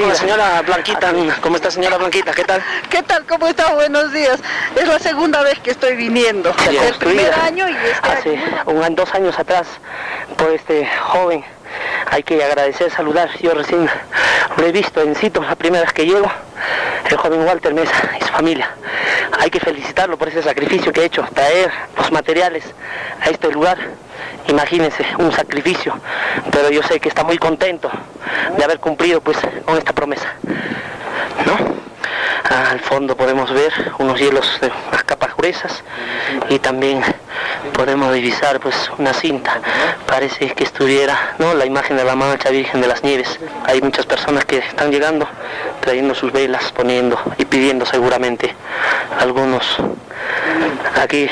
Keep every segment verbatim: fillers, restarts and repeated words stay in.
con la señora Blanquita. ¿Cómo está, señora Blanquita? ¿Qué tal? ¿Qué tal? ¿Cómo está? Buenos días. Es la segunda vez que estoy viniendo. Sí, el primer año y este Hace año. un, dos años atrás, por este joven, hay que agradecer, saludar. Yo recién lo he visto en sitio, la primera vez que llego, el joven Walter Mesa y su familia. Hay que felicitarlo por ese sacrificio que ha hecho, traer los materiales a este lugar. Imagínense, un sacrificio, pero yo sé que está muy contento de haber cumplido pues con esta promesa, ¿no? Al fondo podemos ver unos hielos de las capas gruesas y también podemos divisar pues una cinta. Parece que estuviera, ¿no?, la imagen de la Mancha Virgen de las Nieves. Hay muchas personas que están llegando, trayendo sus velas, poniendo y pidiendo seguramente algunos aquí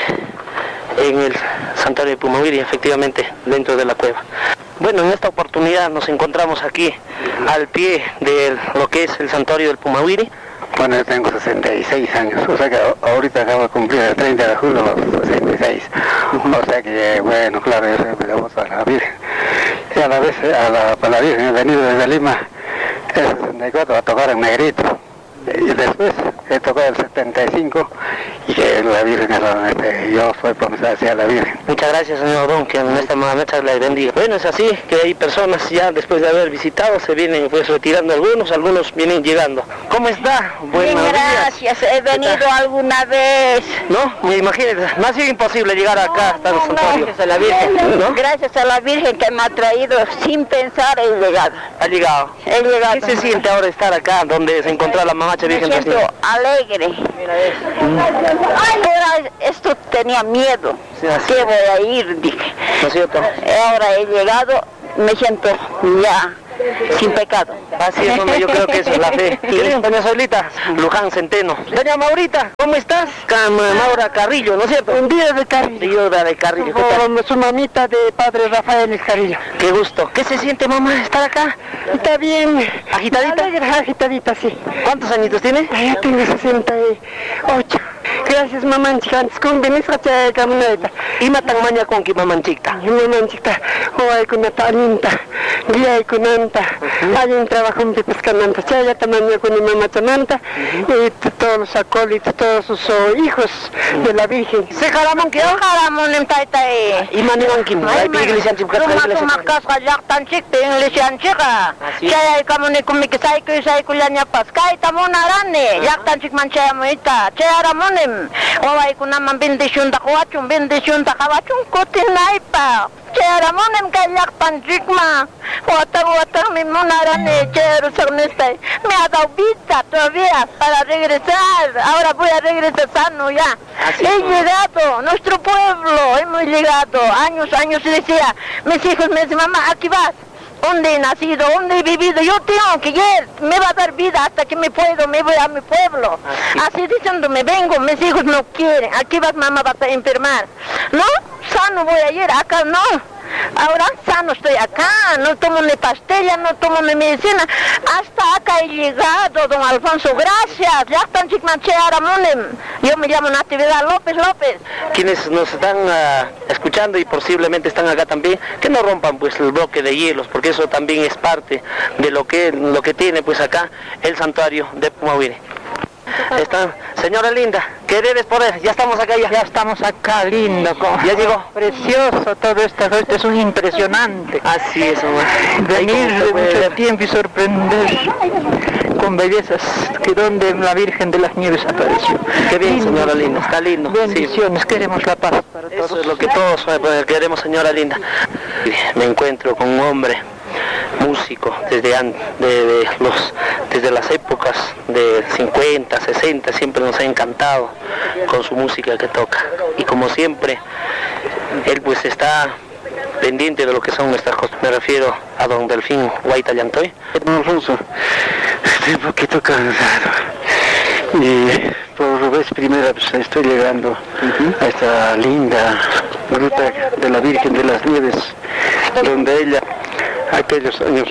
en el santuario de Pumahuiri, efectivamente dentro de la cueva. Bueno, en esta oportunidad nos encontramos aquí al pie de lo que es el santuario del Pumahuiri. Bueno, yo tengo sesenta y seis años, o sea que ahorita acabo de cumplir el treinta de julio los sesenta y seis. O sea que, bueno, claro, yo siempre le voy a la Virgen. Y a la vez, a la, a la Virgen he venido desde Lima el sesenta y cuatro a tocar en Negrito. Y después he tocado el setenta y cinco y que la Virgen, este, yo soy promesa hacia la Virgen. Muchas gracias, señor Don, que en esta mancha le bendiga. Bueno, es así, que hay personas ya después de haber visitado, se vienen pues retirando algunos, algunos vienen llegando. ¿Cómo está? Buenos Bien, gracias, días. He venido alguna vez. No, me imagínate, me ha sido imposible llegar acá hasta no, el santuario. Gracias a la Virgen, ¿no? Gracias a la Virgen que me ha traído, sin pensar he llegado. ¿Ha llegado? He llegado. ¿Qué se siente ahora estar acá, donde se encuentra la Mamacha Virgen? Me siento alegre. Mm. Pero esto tenía miedo. Sí, ¿qué voy a ir? Dije. ¿No es cierto? Ahora he llegado, me siento ya sin pecado. Así es, hombre, yo creo que eso es la fe. ¿Qué doña Solita? Luján Centeno. Doña Maurita, ¿cómo estás? Cam Maura Carrillo, ¿no es cierto? Un día de Carrillo. Día de Carrillo. ¿Qué tal? Su mamita de padre Rafael Carrillo. Qué gusto. ¿Qué se siente, mamá, estar acá? Está bien. ¿Agitadita? Alegre, agitadita, sí. ¿Cuántos añitos tiene? Yo tengo sesenta y ocho. Gracias, mamanchita. Con benisca te caminata. ¿Y matan maña con que mamanchita? Mamanchita. O hay con una talinta. Día hay con anta. Hay un trabajo en pescananta. Chaya tamaño con mi mamá tananta. Y todos los acólitos, todos sus oh, hijos de la Virgen. ¿Se jaramon que yo? Jaramon en taitae. ¿Y maniwan kim? Hay iglesia antigua. Tuma tuma casa yaktan chik te iglesia antigua. Chaya hay como ni kumi que sai que sai kulianya paskai tamonarane. Yaktan chik manchaya moita. Chaya ramonem. O hay kuna man bendición da kuachun bendición da kawachun kotinaipa. Chaya ramonem que yaktan chik ma. Wata wata mi monarane. Chaya rusagneste. Me ha dado vida todavía para regresar. Ahora voy a regresar sano ya. Así He es. llegado, nuestro pueblo, hemos llegado. Años, años decía, mis hijos me decían, mamá, aquí vas. ¿Dónde he nacido? ¿Dónde he vivido? Yo tengo que ir, me va a dar vida hasta que me puedo, me voy a mi pueblo. Así, Así diciendo, me vengo, mis hijos no quieren. Aquí vas, mamá, vas a enfermar. No, sano voy a ir, acá no. Ahora sano estoy acá, no tomo ni pastilla, no tomo ni medicina. Hasta acá he llegado, don Alfonso, gracias. Ya están chicmanchearamonem. Yo me llamo Natividad López López. Quienes nos están uh, escuchando y posiblemente están acá también, que no rompan pues el bloque de hielos, porque eso también es parte de lo que, lo que tiene pues acá el santuario de Pumahuiri. Está, señora linda, quereres poder, ya estamos acá ya. Ya estamos acá, lindo. Ya llegó. Precioso todo esto, esto es un impresionante. Así es, mamá. Venir de mucho tiempo y sorprender con bellezas que donde la Virgen de las Nieves apareció. Qué bien, Lindo. señora linda, está lindo. Bendiciones, Sí. queremos la paz para todos. Eso es lo que todos eh, queremos, señora linda. Me encuentro con un hombre músico desde, an, de, de los, desde las épocas de cincuenta, sesenta, siempre nos ha encantado con su música que toca. Y como siempre, él pues está pendiente de lo que son nuestras cosas. Me refiero a don Delfín Guaita Llantoy. Don Alfonso, estoy un poquito cansado. Y por vez primera pues, estoy llegando uh-huh. a esta linda gruta de la Virgen de las Nieves, donde ella, aquellos años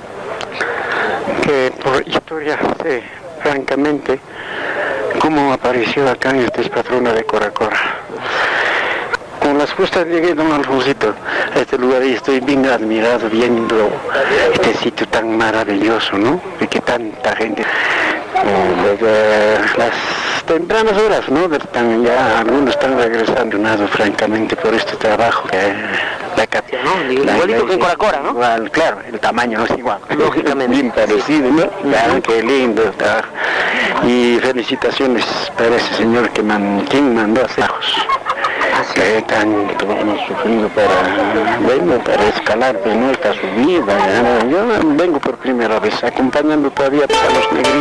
que por historia sé francamente cómo apareció acá en esta patrona de Cora Cora. con las justas llegué, don Alfonsito, a este lugar y estoy bien admirado viendo este sitio tan maravilloso, ¿no? Y que tanta gente, eh, desde las tempranas horas, ¿no? Están ya, algunos están regresando, nada, francamente, por este trabajo que la capital, ¿no? Igualito que en Coracora, ¿no? Igual, claro, el tamaño no es igual. Lógicamente. Bien parecido, ¿no? Claro, qué lindo está. Y felicitaciones para ese señor que man, quien mandó a hacer que tanto hemos sufrido para, bueno, para escalar de nuestra subida. Yo vengo por primera vez acompañando todavía a los negritos.